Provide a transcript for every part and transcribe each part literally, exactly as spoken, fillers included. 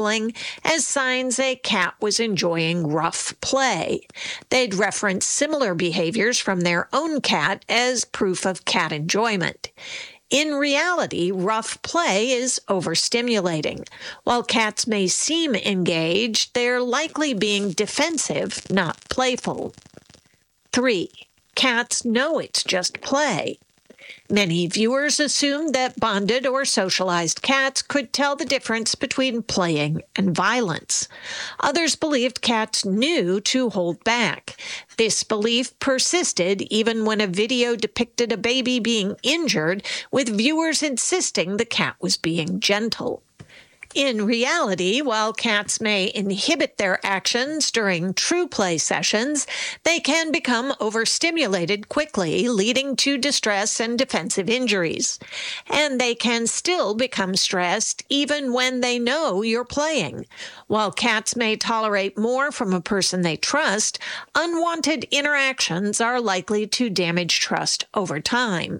as signs a cat was enjoying rough play. They'd reference similar behaviors from their own cat as proof of cat enjoyment. In reality, rough play is overstimulating. While cats may seem engaged, they're likely being defensive, not playful. Three, cats know it's just play. Many viewers assumed that bonded or socialized cats could tell the difference between playing and violence. Others believed cats knew to hold back. This belief persisted even when a video depicted a baby being injured, with viewers insisting the cat was being gentle. In reality, while cats may inhibit their actions during true play sessions, they can become overstimulated quickly, leading to distress and defensive injuries. And they can still become stressed even when they know you're playing. While cats may tolerate more from a person they trust, unwanted interactions are likely to damage trust over time.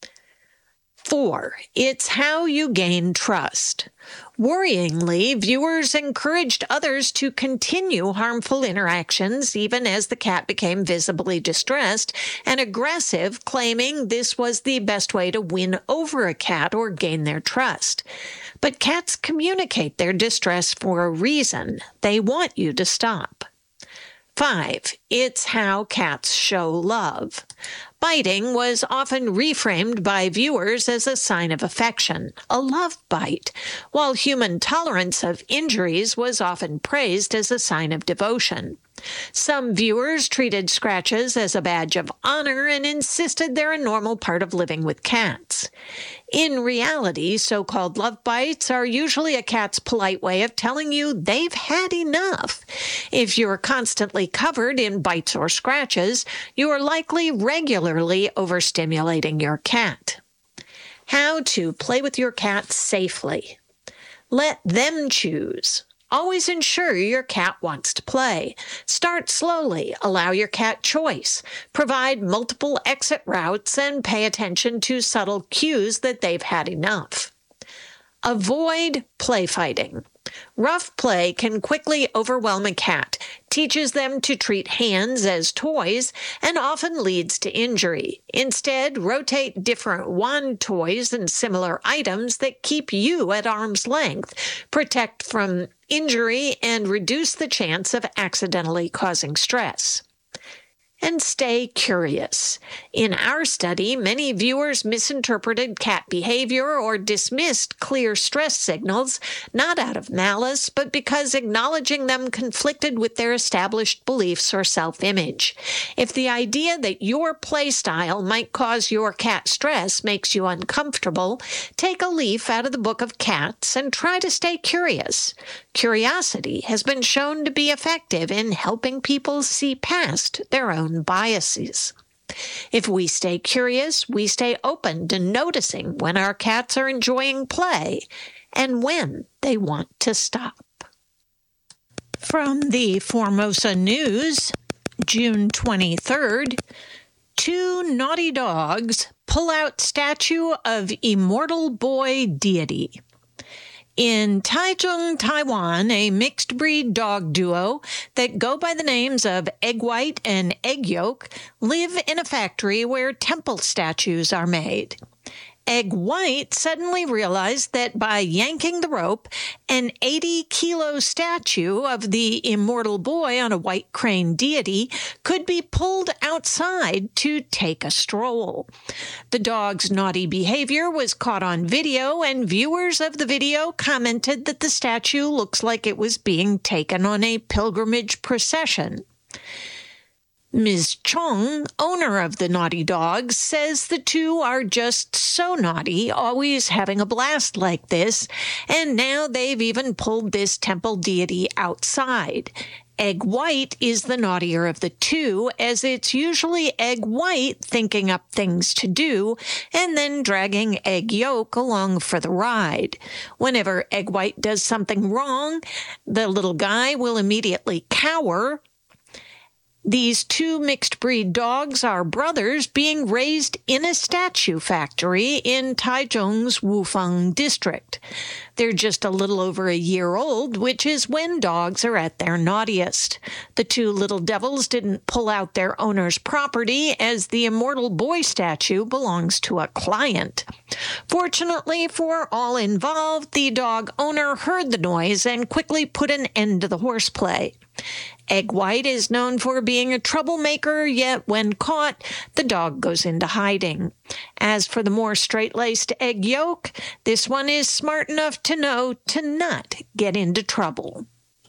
Four, it's how you gain trust. Worryingly, viewers encouraged others to continue harmful interactions even as the cat became visibly distressed and aggressive, claiming this was the best way to win over a cat or gain their trust. But cats communicate their distress for a reason. They want you to stop. Five, it's how cats show love. Biting was often reframed by viewers as a sign of affection, a love bite, while human tolerance of injuries was often praised as a sign of devotion. Some viewers treated scratches as a badge of honor and insisted they're a normal part of living with cats. In reality, so-called love bites are usually a cat's polite way of telling you they've had enough. If you're constantly covered in bites or scratches, you are likely regularly overstimulating your cat. How to play with your cat safely. Let them choose. Always ensure your cat wants to play. Start slowly. Allow your cat choice. Provide multiple exit routes and pay attention to subtle cues that they've had enough. Avoid play fighting. Rough play can quickly overwhelm a cat, teaches them to treat hands as toys, and often leads to injury. Instead, rotate different wand toys and similar items that keep you at arm's length, protect from injury, and reduce the chance of accidentally causing stress. And stay curious. In our study, many viewers misinterpreted cat behavior or dismissed clear stress signals, not out of malice, but because acknowledging them conflicted with their established beliefs or self-image. If the idea that your play style might cause your cat stress makes you uncomfortable, take a leaf out of the book of cats and try to stay curious. Curiosity has been shown to be effective in helping people see past their own biases. If we stay curious, we stay open to noticing when our cats are enjoying play and when they want to stop. From the Formosa News, June twenty-third, two naughty dogs pull out statue of immortal boy deity. In Taichung, Taiwan, a mixed-breed dog duo that go by the names of Egg White and Egg Yolk live in a factory where temple statues are made. Egg White suddenly realized that by yanking the rope, an eighty-kilo statue of the immortal boy on a white crane deity could be pulled outside to take a stroll. The dog's naughty behavior was caught on video, and viewers of the video commented that the statue looks like it was being taken on a pilgrimage procession. Miz Chong, owner of the naughty dogs, says the two are just so naughty, always having a blast like this, and now they've even pulled this temple deity outside. Egg White is the naughtier of the two, as it's usually Egg White thinking up things to do and then dragging Egg Yolk along for the ride. Whenever Egg White does something wrong, the little guy will immediately cower. These two mixed-breed dogs are brothers being raised in a statue factory in Taichung's Wufeng district. They're just a little over a year old, which is when dogs are at their naughtiest. The two little devils didn't pull out their owner's property, as the immortal boy statue belongs to a client. Fortunately for all involved, the dog owner heard the noise and quickly put an end to the horseplay. Egg White is known for being a troublemaker, yet when caught, the dog goes into hiding. As for the more straight-laced Egg Yolk, this one is smart enough to know to not get into trouble.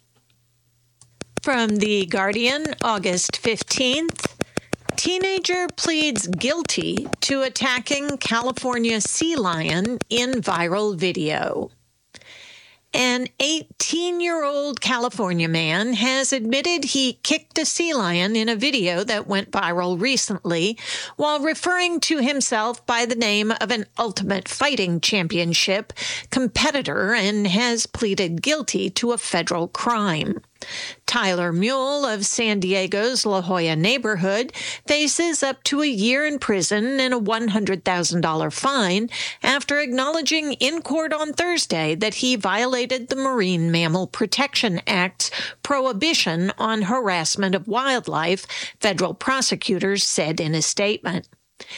From The Guardian, August fifteenth, teenager pleads guilty to attacking California sea lion in viral video. An eighteen-year-old California man has admitted he kicked a sea lion in a video that went viral recently while referring to himself by the name of an Ultimate Fighting Championship competitor, and has pleaded guilty to a federal crime. Tyler Mule of San Diego's La Jolla neighborhood faces up to a year in prison and a one hundred thousand dollars fine after acknowledging in court on Thursday that he violated the Marine Mammal Protection Act's prohibition on harassment of wildlife, federal prosecutors said in a statement.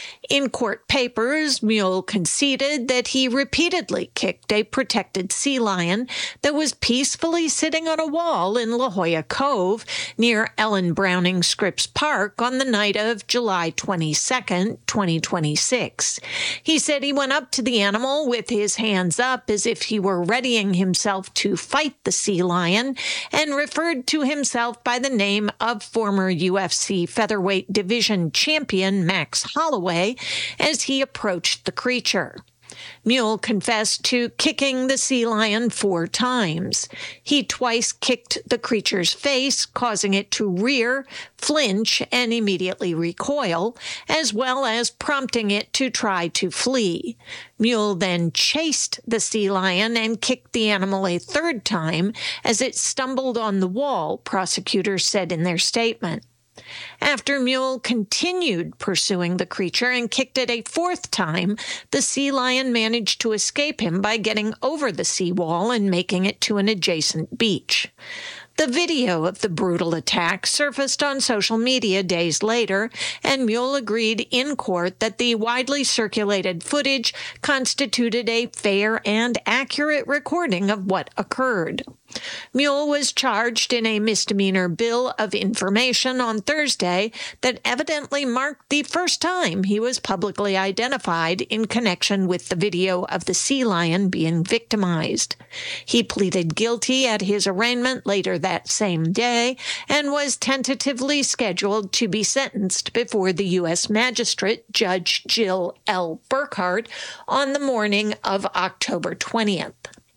In court papers, Mule conceded that he repeatedly kicked a protected sea lion that was peacefully sitting on a wall in La Jolla Cove near Ellen Browning Scripps Park on the night of July twenty-second, twenty twenty-six. He said he went up to the animal with his hands up as if he were readying himself to fight the sea lion, and referred to himself by the name of former U F C featherweight division champion Max Holloway as he approached the creature. Mule confessed to kicking the sea lion four times. He twice kicked the creature's face, causing it to rear, flinch, and immediately recoil, as well as prompting it to try to flee. Mule then chased the sea lion and kicked the animal a third time as it stumbled on the wall, prosecutors said in their statement. After Mule continued pursuing the creature and kicked it a fourth time, the sea lion managed to escape him by getting over the seawall and making it to an adjacent beach. The video of the brutal attack surfaced on social media days later, and Mule agreed in court that the widely circulated footage constituted a fair and accurate recording of what occurred. Mule was charged in a misdemeanor bill of information on Thursday that evidently marked the first time he was publicly identified in connection with the video of the sea lion being victimized. He pleaded guilty at his arraignment later that same day and was tentatively scheduled to be sentenced before the U S Magistrate Judge Jill L. Burkhart on the morning of October twentieth.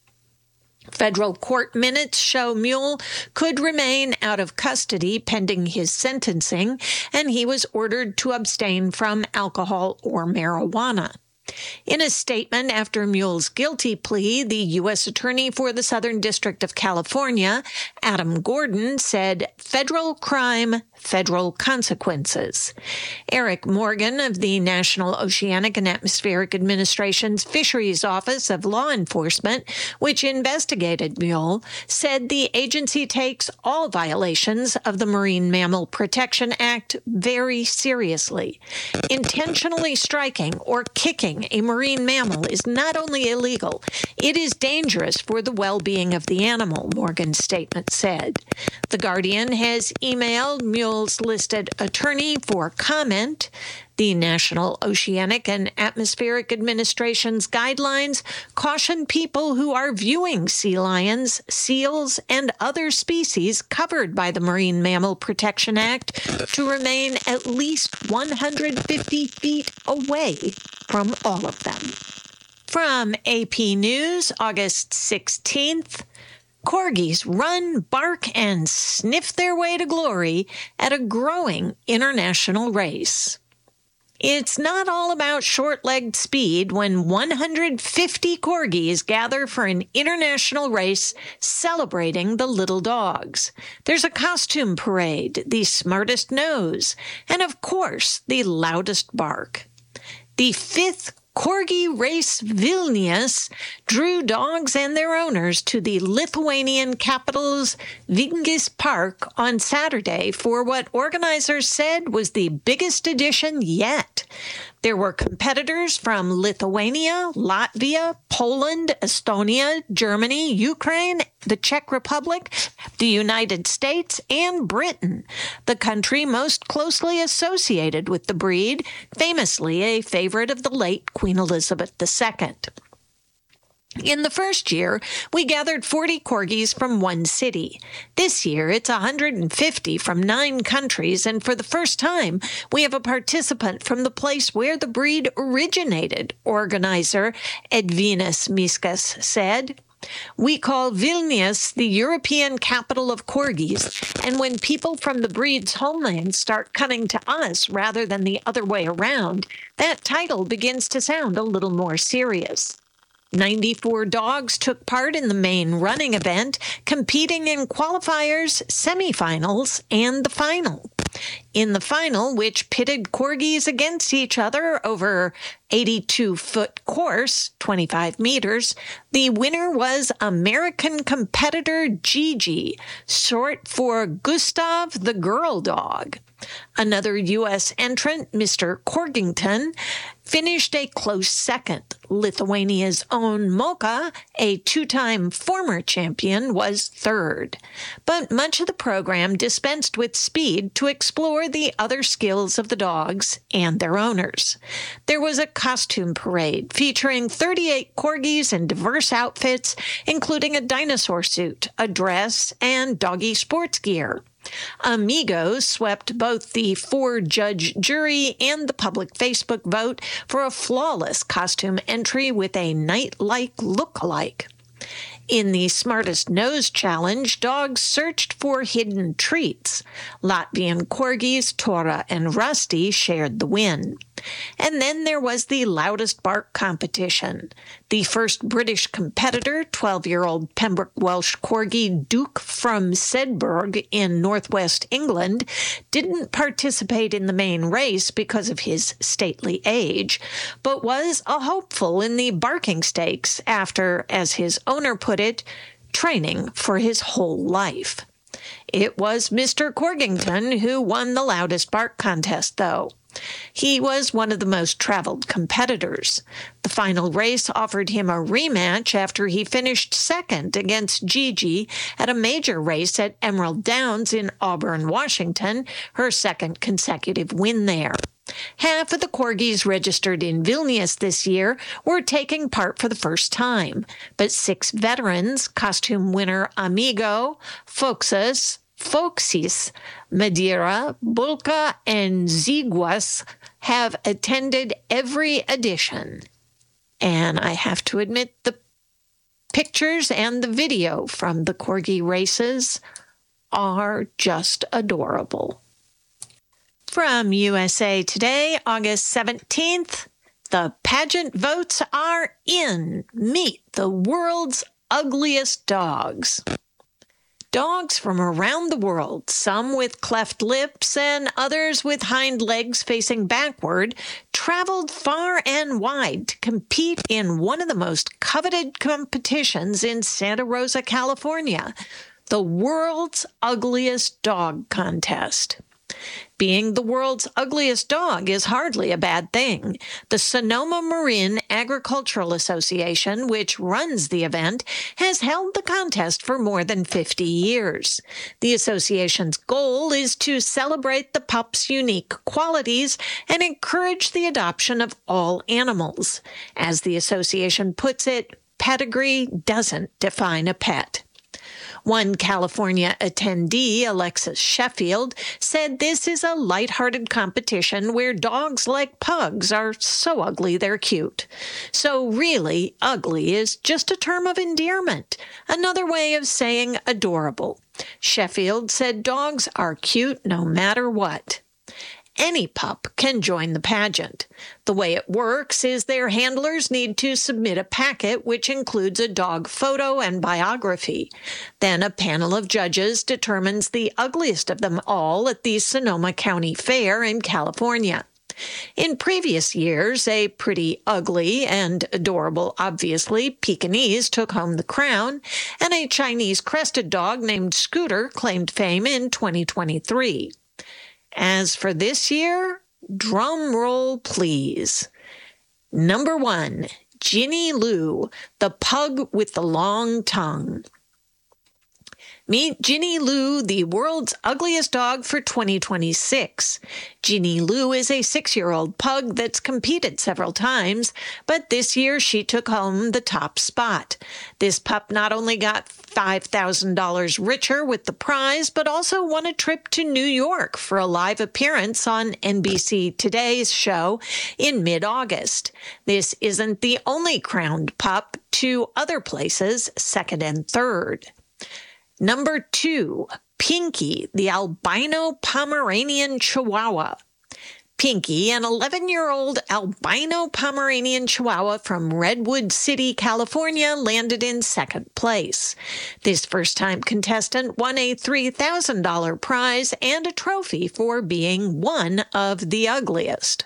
Federal court minutes show Mule could remain out of custody pending his sentencing, and he was ordered to abstain from alcohol or marijuana. In a statement after Mule's guilty plea, the U S Attorney for the Southern District of California, Adam Gordon, said, "Federal crime, federal consequences." Eric Morgan of the National Oceanic and Atmospheric Administration's Fisheries Office of Law Enforcement, which investigated Mule, said the agency takes all violations of the Marine Mammal Protection Act very seriously. Intentionally striking or kicking a marine mammal is not only illegal, it is dangerous for the well-being of the animal, Morgan's statement said. The Guardian has emailed Mule's listed attorney for comment. The National Oceanic and Atmospheric Administration's guidelines caution people who are viewing sea lions, seals, and other species covered by the Marine Mammal Protection Act to remain at least one hundred fifty feet away from all of them. From A P News, August sixteenth, corgis run, bark, and sniff their way to glory at a growing international race. It's not all about short-legged speed when one hundred fifty corgis gather for an international race celebrating the little dogs. There's a costume parade, the smartest nose, and of course, the loudest bark. The fifth Corgi Race Vilnius drew dogs and their owners to the Lithuanian capital's Vingis Park on Saturday for what organizers said was the biggest edition yet. There were competitors from Lithuania, Latvia, Poland, Estonia, Germany, Ukraine, the Czech Republic, the United States, and Britain, the country most closely associated with the breed, famously a favorite of the late Queen Elizabeth the Second. In the first year, we gathered forty corgis from one city. This year, it's one hundred fifty from nine countries, and for the first time, we have a participant from the place where the breed originated, organizer Edvinas Miskas said. We call Vilnius the European capital of corgis, and when people from the breed's homeland start coming to us rather than the other way around, that title begins to sound a little more serious. ninety-four dogs took part in the main running event, competing in qualifiers, semifinals, and the final. In the final, which pitted corgis against each other over eighty-two foot course, twenty-five meters, the winner was American competitor Gigi, short for Gustav the Girl Dog. Another U S entrant, Mister Corgington, finished a close second. Lithuania's own Moka, a two-time former champion, was third. But much of the program dispensed with speed to explore the other skills of the dogs and their owners. There was a costume parade featuring thirty-eight corgis in diverse outfits, including a dinosaur suit, a dress, and doggy sports gear. Amigos swept both the four-judge jury and the public Facebook vote for a flawless costume entry with a night-like look-alike. In the Smartest Nose Challenge, dogs searched for hidden treats. Latvian corgis Tora and Rusty shared the win. And then there was the Loudest Bark competition. The first British competitor, twelve-year-old Pembroke Welsh Corgi Duke from Sedberg in northwest England, didn't participate in the main race because of his stately age, but was a hopeful in the barking stakes after, as his owner put it, training for his whole life. It was Mister Corgington who won the Loudest Bark contest, though. He was one of the most traveled competitors. The final race offered him a rematch after he finished second against Gigi at a major race at Emerald Downs in Auburn, Washington, her second consecutive win there. Half of the corgis registered in Vilnius this year were taking part for the first time, but six veterans, costume winner Amigo, Foxus, Foxis, Madeira, Bulka, and Ziguas have attended every edition. And I have to admit, the pictures and the video from the corgi races are just adorable. From U S A Today, August seventeenth, the pageant votes are in. Meet the world's ugliest dogs. Dogs from around the world, some with cleft lips and others with hind legs facing backward, traveled far and wide to compete in one of the most coveted competitions in Santa Rosa, California, the World's Ugliest Dog Contest. Being the world's ugliest dog is hardly a bad thing. The Sonoma Marin Agricultural Association, which runs the event, has held the contest for more than fifty years. The association's goal is to celebrate the pup's unique qualities and encourage the adoption of all animals. As the association puts it, pedigree doesn't define a pet. One California attendee, Alexis Sheffield, said this is a lighthearted competition where dogs like pugs are so ugly they're cute. So really, ugly is just a term of endearment, another way of saying adorable. Sheffield said dogs are cute no matter what. Any pup can join the pageant. The way it works is their handlers need to submit a packet which includes a dog photo and biography. Then a panel of judges determines the ugliest of them all at the Sonoma County Fair in California. In previous years, a pretty ugly and adorable, obviously, Pekingese took home the crown, and a Chinese crested dog named Scooter claimed fame in twenty twenty-three. As for this year, drum roll please. Number one, Ginny Lou, the pug with the long tongue. Meet Ginny Lou, the world's ugliest dog for twenty twenty-six. Ginny Lou is a six-year-old pug that's competed several times, but this year she took home the top spot. This pup not only got five thousand dollars richer with the prize, but also won a trip to New York for a live appearance on N B C Today's show in mid-August. This isn't the only crowned pup. Two other places, second and third. Number two, Pinky, the albino Pomeranian Chihuahua. Pinky, an eleven-year-old albino Pomeranian Chihuahua from Redwood City, California, landed in second place. This first-time contestant won a three thousand dollars prize and a trophy for being one of the ugliest.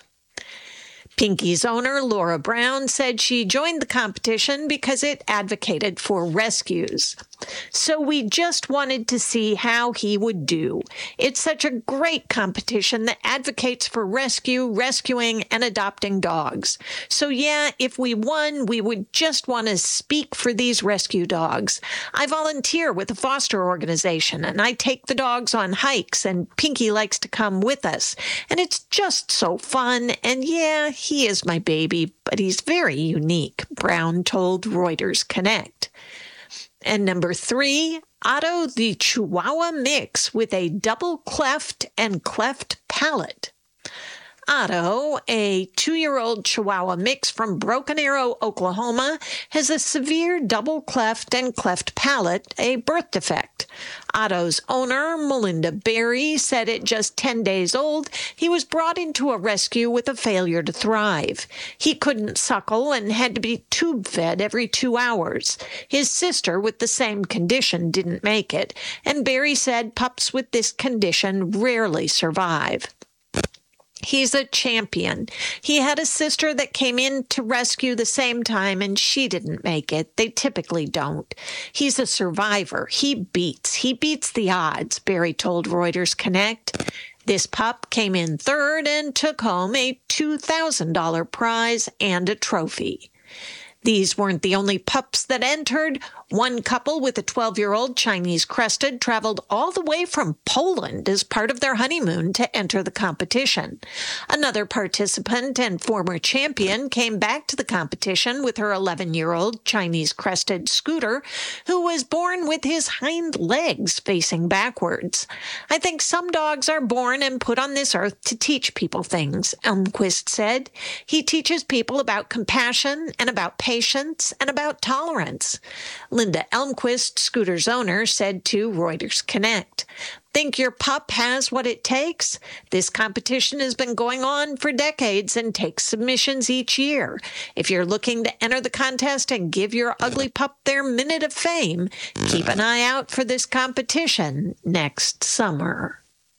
Pinky's owner, Laura Brown, said she joined the competition because it advocated for rescues. So we just wanted to see how he would do. It's such a great competition that advocates for rescue, rescuing, and adopting dogs. So yeah, if we won, we would just want to speak for these rescue dogs. I volunteer with a foster organization, and I take the dogs on hikes, and Pinky likes to come with us. And it's just so fun, and yeah, he is my baby, but he's very unique, Brown told Reuters Connect. And number three, Otto the Chihuahua mix with a double cleft and cleft palate. Otto, a two-year-old Chihuahua mix from Broken Arrow, Oklahoma, has a severe double cleft and cleft palate, a birth defect. Otto's owner, Melinda Berry, said at just ten days old, he was brought into a rescue with a failure to thrive. He couldn't suckle and had to be tube-fed every two hours. His sister with the same condition didn't make it, and Berry said pups with this condition rarely survive. He's a champion. He had a sister that came in to rescue the same time, and she didn't make it. They typically don't. He's a survivor. He beats. He beats the odds, Berry told Reuters Connect. This pup came in third and took home a two thousand dollars prize and a trophy. These weren't the only pups that entered. One couple with a twelve-year-old Chinese crested traveled all the way from Poland as part of their honeymoon to enter the competition. Another participant and former champion came back to the competition with her eleven-year-old Chinese crested Scooter, who was born with his hind legs facing backwards. I think some dogs are born and put on this earth to teach people things, Elmquist said. He teaches people about compassion and about patience and about tolerance. Linda Elmquist, Scooter's owner, said to Reuters Connect, "Think your pup has what it takes? This competition has been going on for decades and takes submissions each year. If you're looking to enter the contest and give your ugly pup their minute of fame, keep an eye out for this competition next summer."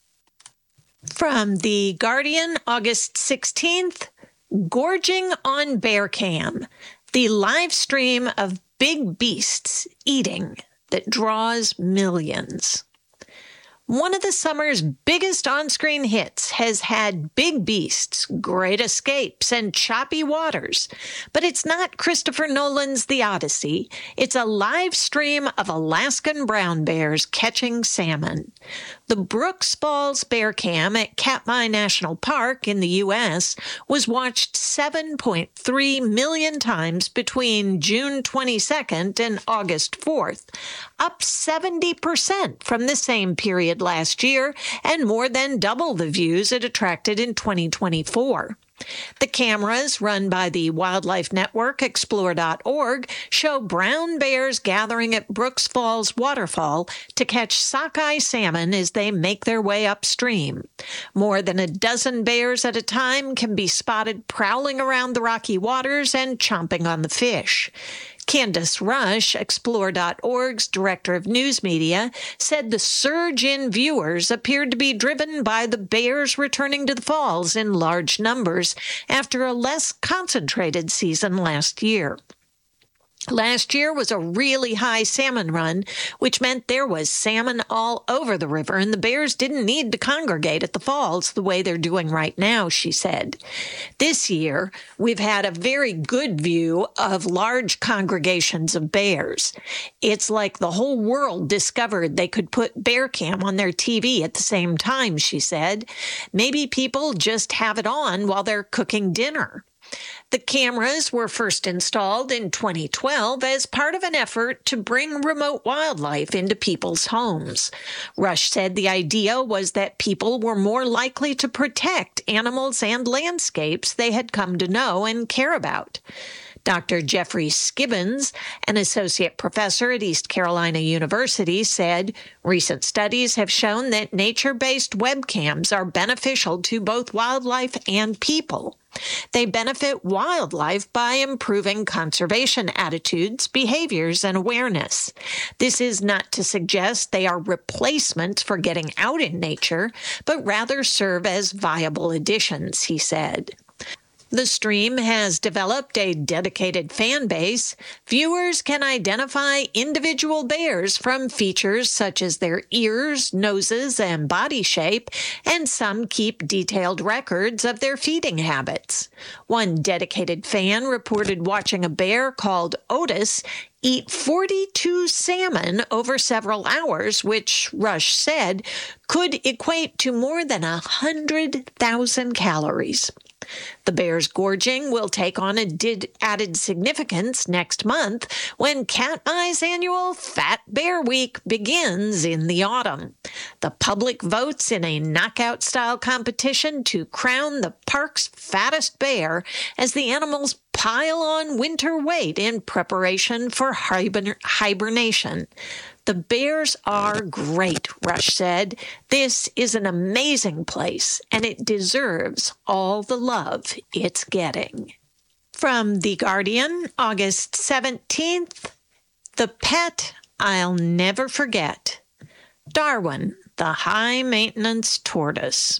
From The Guardian, August sixteenth, Gorging on Bear Cam, the live stream of big beasts eating that draws millions. One of the summer's biggest on-screen hits has had big beasts, great escapes, and choppy waters. But it's not Christopher Nolan's The Odyssey. It's a live stream of Alaskan brown bears catching salmon. The Brooks Falls Bear Cam at Katmai National Park in the U S was watched seven point three million times between June twenty-second and August fourth, up seventy percent from the same period last year and more than double the views it attracted in twenty twenty-four. The cameras, run by the wildlife network explore dot org, show brown bears gathering at Brooks Falls Waterfall to catch sockeye salmon as they make their way upstream. More than a dozen bears at a time can be spotted prowling around the rocky waters and chomping on the fish. Candace Rush, Explore dot org's director of news media, said the surge in viewers appeared to be driven by the bears returning to the falls in large numbers after a less concentrated season last year. Last year was a really high salmon run, which meant there was salmon all over the river, and the bears didn't need to congregate at the falls the way they're doing right now, she said. This year, we've had a very good view of large congregations of bears. It's like the whole world discovered they could put bear cam on their T V at the same time, she said. Maybe people just have it on while they're cooking dinner. The cameras were first installed in twenty twelve as part of an effort to bring remote wildlife into people's homes. Rush said the idea was that people were more likely to protect animals and landscapes they had come to know and care about. Doctor Jeffrey Skibbons, an associate professor at East Carolina University, said recent studies have shown that nature-based webcams are beneficial to both wildlife and people. They benefit wildlife by improving conservation attitudes, behaviors, and awareness. This is not to suggest they are replacements for getting out in nature, but rather serve as viable additions, he said. The stream has developed a dedicated fan base. Viewers can identify individual bears from features such as their ears, noses, and body shape, and some keep detailed records of their feeding habits. One dedicated fan reported watching a bear called Otis eat forty-two salmon over several hours, which, Rush said, could equate to more than one hundred thousand calories. The bear's gorging will take on a did added significance next month when Katmai's annual Fat Bear Week begins in the autumn. The public votes in a knockout-style competition to crown the park's fattest bear as the animals pile on winter weight in preparation for hibern- hibernation. The bears are great, Rush said. This is an amazing place, and it deserves all the love it's getting. From The Guardian, August seventeenth, The Pet I'll Never Forget. Darwin, the high-maintenance tortoise.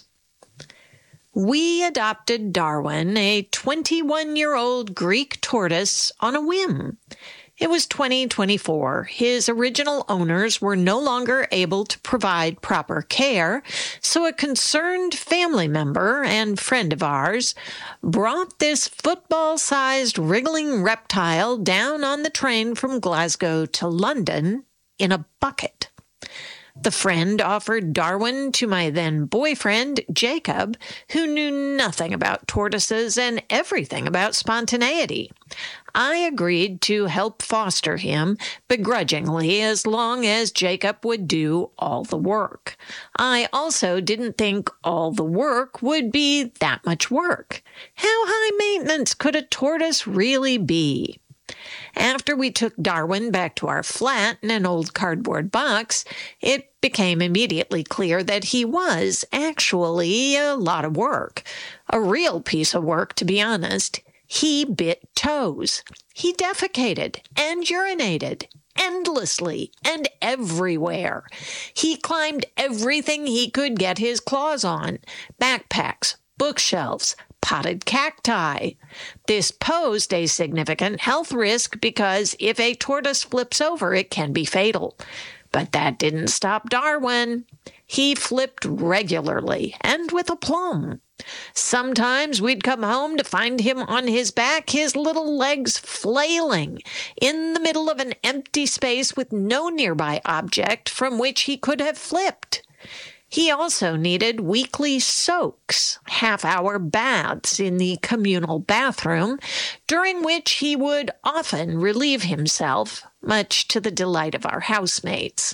We adopted Darwin, a twenty-one-year-old Greek tortoise, on a whim. It was twenty twenty-four. His original owners were no longer able to provide proper care, so a concerned family member and friend of ours brought this football-sized wriggling reptile down on the train from Glasgow to London in a bucket. The friend offered Darwin to my then boyfriend, Jacob, who knew nothing about tortoises and everything about spontaneity. I agreed to help foster him begrudgingly as long as Jacob would do all the work. I also didn't think all the work would be that much work. How high maintenance could a tortoise really be? After we took Darwin back to our flat in an old cardboard box, it became immediately clear that he was actually a lot of work. A real piece of work, to be honest. He bit toes. He defecated and urinated endlessly and everywhere. He climbed everything he could get his claws on. Backpacks, bookshelves, potted cacti. This posed a significant health risk because if a tortoise flips over, it can be fatal. But that didn't stop Darwin. He flipped regularly and with aplomb. Sometimes we'd come home to find him on his back, his little legs flailing, in the middle of an empty space with no nearby object from which he could have flipped. He also needed weekly soaks, half-hour baths in the communal bathroom, during which he would often relieve himself, much to the delight of our housemates.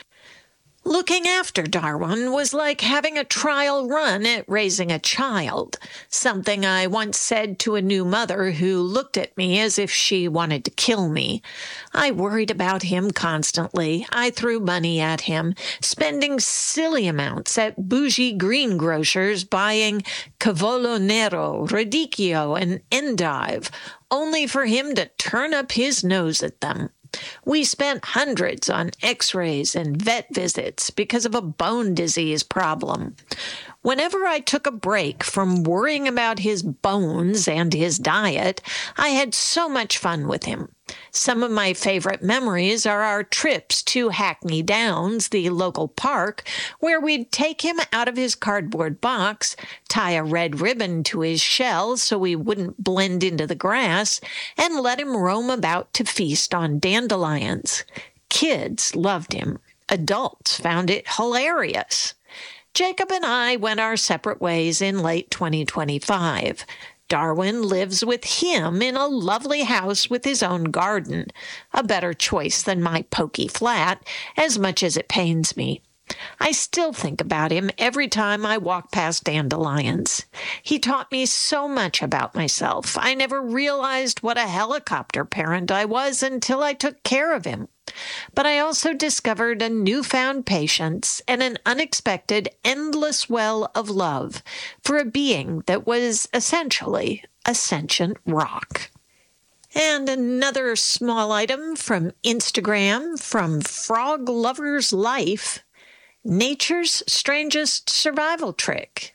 Looking after Darwin was like having a trial run at raising a child, something I once said to a new mother who looked at me as if she wanted to kill me. I worried about him constantly. I threw money at him, spending silly amounts at bougie greengrocers buying Cavolo Nero, Radicchio, and Endive, only for him to turn up his nose at them. We spent hundreds on x-rays and vet visits because of a bone disease problem. Whenever I took a break from worrying about his bones and his diet, I had so much fun with him. Some of my favorite memories are our trips to Hackney Downs, the local park, where we'd take him out of his cardboard box, tie a red ribbon to his shell so he wouldn't blend into the grass, and let him roam about to feast on dandelions. Kids loved him. Adults found it hilarious. Jacob and I went our separate ways in late twenty twenty-five. Darwin lives with him in a lovely house with his own garden, a better choice than my pokey flat, as much as it pains me. I still think about him every time I walk past dandelions. He taught me so much about myself. I never realized what a helicopter parent I was until I took care of him. But I also discovered a newfound patience and an unexpected endless well of love for a being that was essentially a sentient rock. And another small item from Instagram from Frog Lover's Life. Nature's strangest survival trick.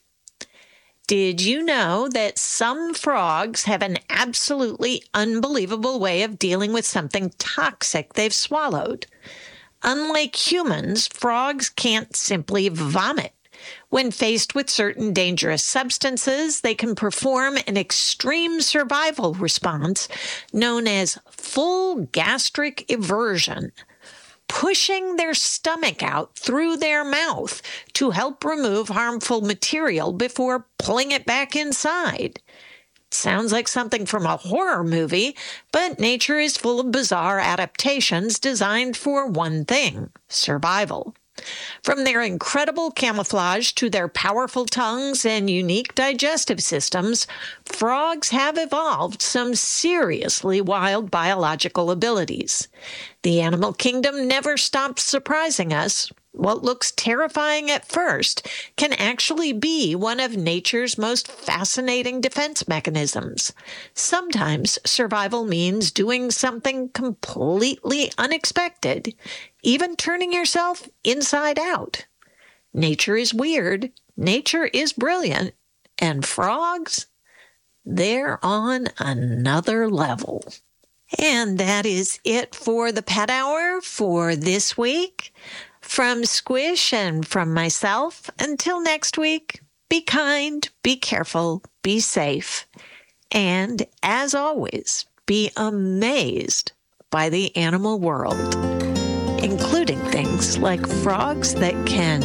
Did you know that some frogs have an absolutely unbelievable way of dealing with something toxic they've swallowed? Unlike humans, frogs can't simply vomit. When faced with certain dangerous substances, they can perform an extreme survival response known as full gastric eversion, pushing their stomach out through their mouth to help remove harmful material before pulling it back inside. Sounds like something from a horror movie, but nature is full of bizarre adaptations designed for one thing: survival. From their incredible camouflage to their powerful tongues and unique digestive systems, frogs have evolved some seriously wild biological abilities. The animal kingdom never stops surprising us. What looks terrifying at first can actually be one of nature's most fascinating defense mechanisms. Sometimes survival means doing something completely unexpected, even turning yourself inside out. Nature is weird, nature is brilliant, and frogs, they're on another level. And that is it for the Pet Hour for this week. From Squish and from myself, until next week, be kind, be careful, be safe, and as always, be amazed by the animal world, including things like frogs that can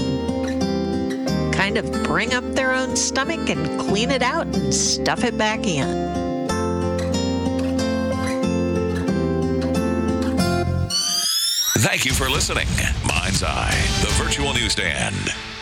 kind of bring up their own stomach and clean it out and stuff it back in. Thank you for listening. Mind's Eye, the virtual newsstand.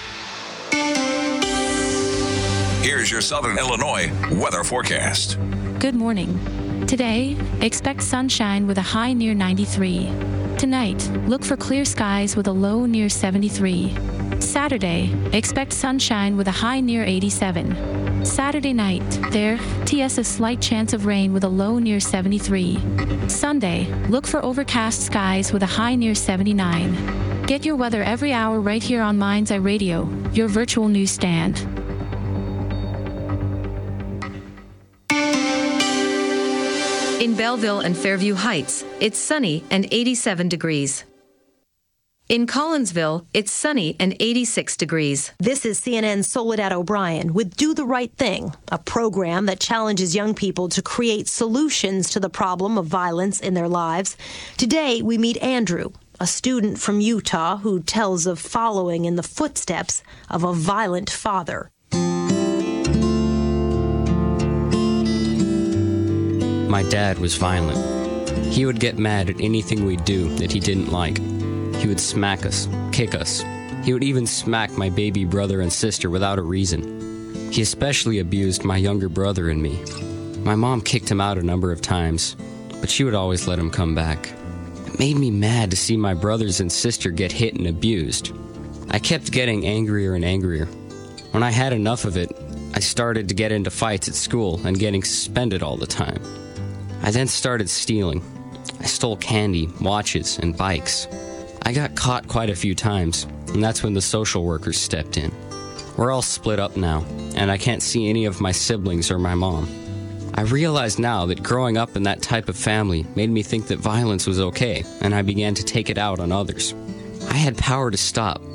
Here's your Southern Illinois weather forecast. Good morning. Today, expect sunshine with a high near ninety-three. Tonight, look for clear skies with a low near seventy-three. Saturday, expect sunshine with a high near eighty-seven. Saturday night, there, T S a slight chance of rain with a low near seventy-three. Sunday, look for overcast skies with a high near seventy-nine. Get your weather every hour right here on Mind's Eye Radio, your virtual newsstand. In Belleville and Fairview Heights, it's sunny and eighty-seven degrees. In Collinsville, it's sunny and eighty-six degrees. This is C N N's Soledad O'Brien with Do the Right Thing, a program that challenges young people to create solutions to the problem of violence in their lives. Today, we meet Andrew, a student from Utah who tells of following in the footsteps of a violent father. My dad was violent. He would get mad at anything we do that he didn't like. He would smack us, kick us. He would even smack my baby brother and sister without a reason. He especially abused my younger brother and me. My mom kicked him out a number of times, but she would always let him come back. It made me mad to see my brothers and sister get hit and abused. I kept getting angrier and angrier. When I had enough of it, I started to get into fights at school and getting suspended all the time. I then started stealing. I stole candy, watches, and bikes. I got caught quite a few times, and that's when the social workers stepped in. We're all split up now, and I can't see any of my siblings or my mom. I realize now that growing up in that type of family made me think that violence was okay, and I began to take it out on others. I had power to stop,